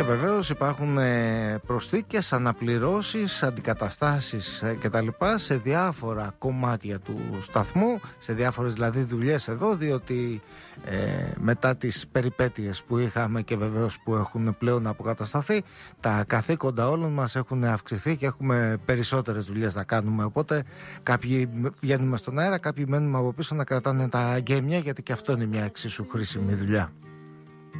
Και βεβαίως υπάρχουν προσθήκες, αναπληρώσεις, αντικαταστάσεις κτλ. Σε διάφορα κομμάτια του σταθμού, σε διάφορες δηλαδή δουλειές εδώ, διότι μετά τις περιπέτειες που είχαμε και βεβαίως που έχουν πλέον αποκατασταθεί, τα καθήκοντα όλων μας έχουν αυξηθεί και έχουμε περισσότερες δουλειές να κάνουμε. Οπότε κάποιοι βγαίνουμε στον αέρα, κάποιοι μένουμε από πίσω να κρατάνε τα γκέμια, γιατί και αυτό είναι μια εξίσου χρήσιμη δουλειά.